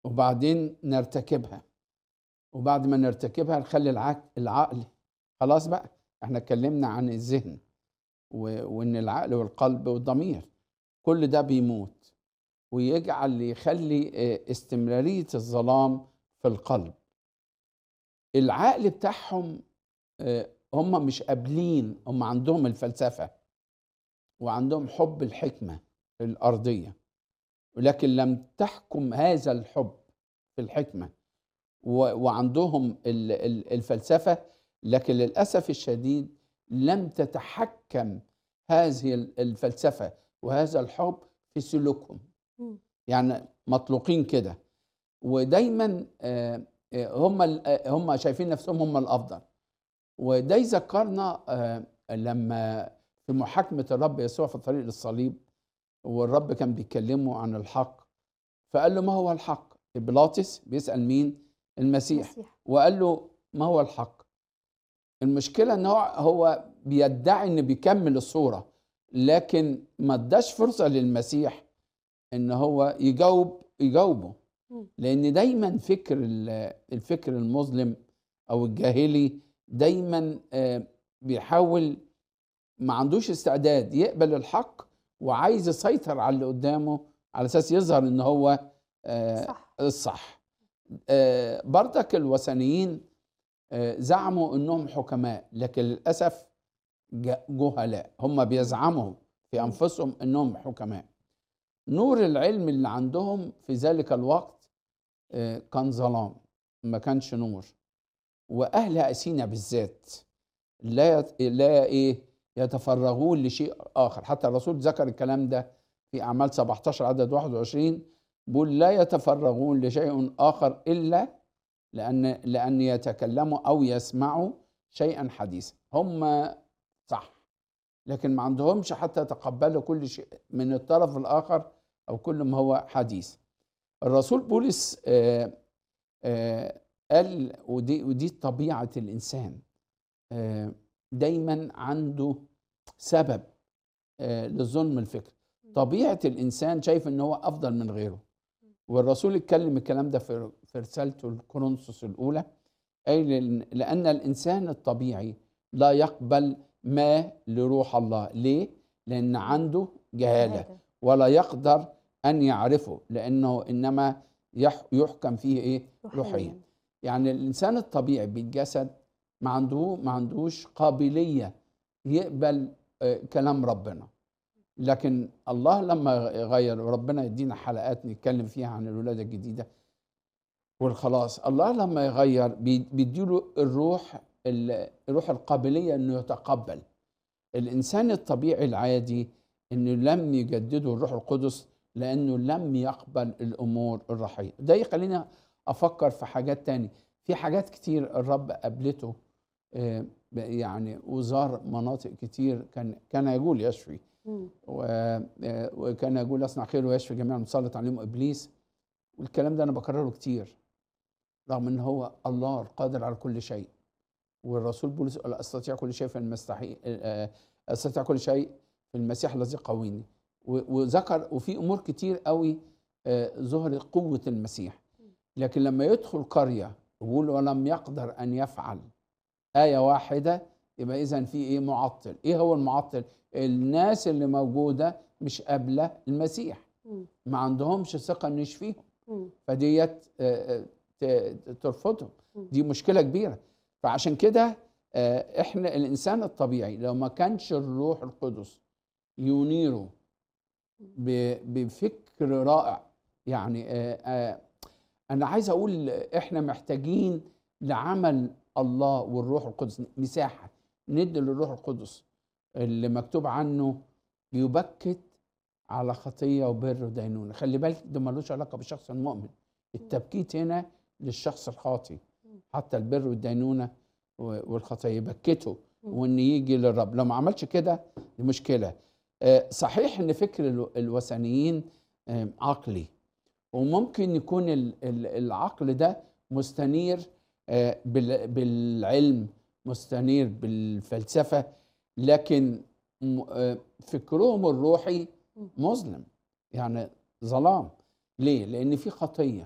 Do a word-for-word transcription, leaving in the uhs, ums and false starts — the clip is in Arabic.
وبعدين نرتكبها، وبعد ما نرتكبها نخلي العقل العقل خلاص بقى. احنا اتكلمنا عن الذهن و- وان العقل والقلب والضمير كل ده بيموت، ويجعل يخلي آه، استمرارية الظلام في القلب. العقل بتاعهم آه، هم مش قابلين، هم عندهم الفلسفة وعندهم حب الحكمة الأرضية، ولكن لم تحكم هذا الحب في الحكمة و- وعندهم ال- ال- الفلسفة، لكن للأسف الشديد لم تتحكم هذه ال- الفلسفة وهذا الحب في سلوكهم. مم. يعني مطلوقين كده، ودايما آه، آه، هم ال- آه، هم شايفين نفسهم هم الأفضل. وده يذكرنا آه، لما في محاكمة الرب يسوع في طريق الصليب، والرب كان بيكلمه عن الحق، فقال له ما هو الحق؟ بيلاطس بيسأل مين؟ المسيح. مسيح. وقال له ما هو الحق؟ المشكلة ان هو هو بيدعي ان بيكمل الصورة، لكن ما اداش فرصة للمسيح ان هو يجاوب يجاوبه. مم. لان دايما فكر ال- الفكر المظلم او الجاهلي دايما آه، بيحاول، ما عندوش استعداد يقبل الحق، وعايز يسيطر على اللي قدامه على اساس يظهر ان هو آه، صح. الصح. آه، برضك الوثنيين آه، زعموا انهم حكماء، لكن للاسف ج- جهلاء. هم مم. بيزعموا في مم. انفسهم انهم حكماء. نور العلم اللي عندهم في ذلك الوقت آه، كان ظلام، ما كانش نور. واهل اثينا بالذات لا يت... لا ايه يتفرغون لشيء اخر. حتى الرسول ذكر الكلام ده في اعمال سبعتاشر عدد واحد وعشرين، بيقول لا يتفرغون لشيء اخر الا لان لان يتكلموا او يسمعوا شيئا حديثا. هم صح، لكن ما عندهمش حتى يتقبلوا كل شيء من الطرف الاخر او كل ما هو حديث. الرسول بولس آه آه قال، ودي ودي طبيعه الانسان، آه، دايما عنده سبب آه، لظلم الفكر. طبيعة الإنسان شايف إن هو أفضل من غيره. والرسول اتكلم الكلام ده في في رسالته لكورنثوس الأولى، قال إن- لأن الإنسان الطبيعي لا يقبل ما لروح الله. ليه؟ لأن عنده جهالة، جهالة. ولا يقدر أن يعرفه، لأنه إنما يح- يحكم فيه إيه؟ روحيا. روحيا. يعني الإنسان الطبيعي بالجسد ما عنده ما عندوش قابلية يقبل آه، كلام ربنا. لكن الله لما غير، وربنا يدينا حلقات نتكلم فيها عن الولادة الجديدة والخلاص، الله لما يغير بي- بيديله الروح ال- الروح القابلية انه يتقبل. الانسان الطبيعي العادي انه لم يجدده الروح القدس، لانه لم يقبل الامور الروحية. ده يخلينا افكر في حاجات تاني. في حاجات كتير الرب قابلته آه، يعني وزار مناطق كتير، كان كان يقول يشفي، مم. و- آه، وكان يقول اصنع خير ويشفي جميع المسلط عليهم ابليس. والكلام ده انا بكرره كتير، رغم ان هو الله القادر على كل شيء. والرسول بولس قال استطيع كل شيء في المستحيل، استطيع كل شيء في المسيح الذي قويني. و- وذكر، وفي امور كتير قوي آه، ظهرت قوه المسيح. لكن لما يدخل قريه يقول ولم يقدر ان يفعل ايه واحده، يبقى اذا في ايه؟ معطل. ايه هو المعطل؟ الناس اللي موجوده مش قابله المسيح، مم. ما عندهمش ثقه انه يشفيهم، مم. فديت آه، آه، ت- ترفضهم. مم. دي مشكله كبيره. فعشان كده آه، احنا الانسان الطبيعي لو ما كانش الروح القدس ينيره ب- بفكر رائع، يعني آه، آه، انا عايز اقول احنا محتاجين لعمل الله والروح القدس مساحه. ندي للروح القدس اللي مكتوب عنه بيبكت على خطيه وبر ودينونه. خلي بالك ده ملوش علاقه بالشخص المؤمن. التبكيت هنا للشخص الخاطي، حتى البر والدينونه و- والخطيه يبكته، مم. وان يجي للرب. لو ما عملش كده دي مشكله. آه، صحيح ان فكر الو- الوثنيين آه، عقلي، وممكن يكون ال- ال- العقل ده مستنير آه، بال- بالعلم، مستنير بالفلسفة، لكن م- آه، فكرهم الروحي مظلم، يعني ظلام. ليه؟ لأن في خطية